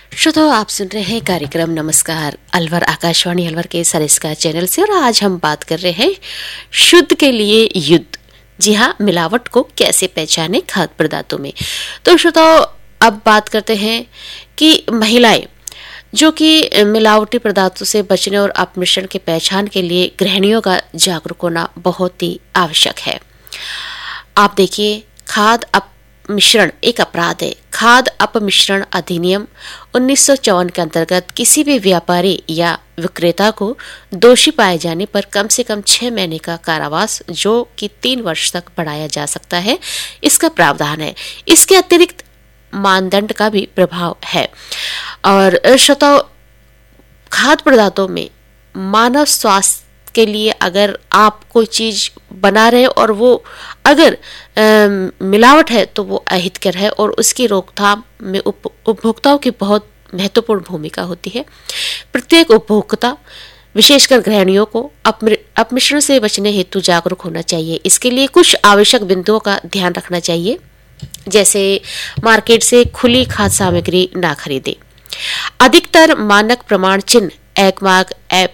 श्रोताओ, आप सुन रहे हैं कार्यक्रम नमस्कार अलवर आकाशवाणी अलवर के सरिस्का चैनल से। और आज हम बात कर रहे हैं शुद्ध के लिए युद्ध। जी हाँ, मिलावट को कैसे पहचाने खाद्य पदार्थों में। तो श्रोताओ, अब बात करते हैं कि महिलाएं जो कि मिलावटी पदार्थों से बचने और अपमिश्रण के पहचान के लिए गृहिणियों का जागरूक होना बहुत ही आवश्यक है। आप देखिए, खाद्य अपमिश्रण एक अपराध है। खाद्य अपमिश्रण अधिनियम 1954 के अंतर्गत किसी भी व्यापारी या विक्रेता को दोषी पाए जाने पर कम से कम 6 महीने का कारावास जो कि 3 वर्ष तक बढ़ाया जा सकता है, इसका प्रावधान है। इसके अतिरिक्त मानदंड का भी प्रभाव है। और श्रोताओ, खाद्य पदार्थों में मानव स्वास्थ्य के लिए अगर आप कोई चीज बना रहे और वो अगर मिलावट है तो वो अहितकर है और उसकी रोकथाम में उपभोक्ताओं की बहुत महत्वपूर्ण भूमिका होती है। प्रत्येक उपभोक्ता, विशेषकर गृहिणियों को अपमिश्रण से बचने हेतु जागरूक होना चाहिए। इसके लिए कुछ आवश्यक बिंदुओं का ध्यान रखना चाहिए, जैसे मार्केट से खुली खाद्य सामग्री ना खरीदे। अधिकतर मानक प्रमाण चिन्ह, एकमार्क,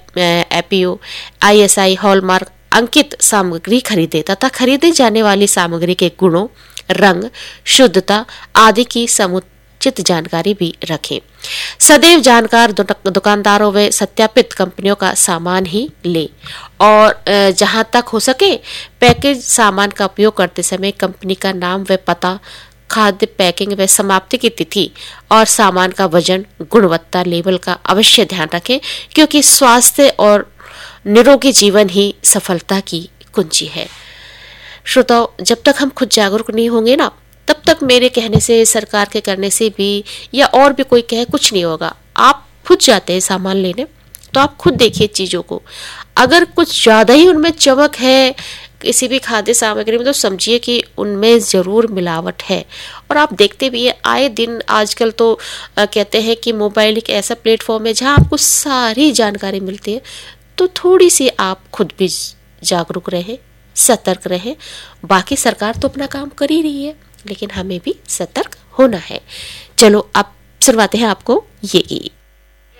एपीओ, आईएसआई, हॉलमार्क अंकित सामग्री खरीदे तथा खरीदे जाने वाली सामग्री के गुणों, रंग, शुद्धता आदि की समुचित जानकारी भी रखें। सदैव जानकार दुकानदारों व सत्यापित कंपनियों का सामान ही ले और जहां तक हो सके पैकेज सामान का उपयोग करते समय कंपनी का नाम व पता, खाद्य पैकिंग व समाप्ति की तिथि और सामान का वजन, गुणवत्ता लेवल का अवश्य ध्यान रखें, क्योंकि स्वास्थ्य और निरोगी जीवन ही सफलता की कुंजी है। श्रोताओ, जब तक हम खुद जागरूक नहीं होंगे ना, तब तक मेरे कहने से, सरकार के करने से भी या और भी कोई कहे कुछ नहीं होगा। आप खुद जाते हैं सामान लेने तो आप खुद देखिए चीजों को, अगर कुछ ज्यादा ही उनमें चमक है किसी भी खाद्य सामग्री में तो समझिए कि उनमें जरूर मिलावट है। और आप देखते भी है आए दिन, आजकल तो कहते हैं कि मोबाइल एक ऐसा प्लेटफॉर्म है जहां आपको सारी जानकारी मिलती है। तो थोड़ी सी आप खुद भी जागरूक रहे, सतर्क रहे। बाकी सरकार तो अपना काम कर ही रही है, लेकिन हमें भी सतर्क होना है। चलो अब सुनवाते हैं आपको ये गीत।